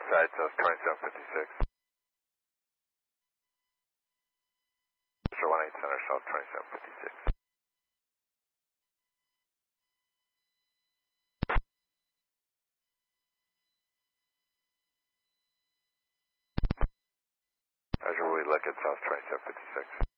side, South 2756. Mr. 18 Center, South 2756. Azure, we look at South 2756.